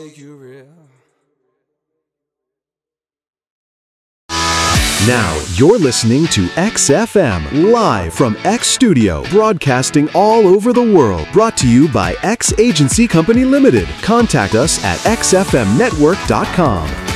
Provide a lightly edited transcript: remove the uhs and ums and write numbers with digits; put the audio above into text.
Now you're listening to XFM, live from X Studio, broadcasting all over the world. Brought to you by X Agency Company Limited. Contact us at xfmnetwork.com.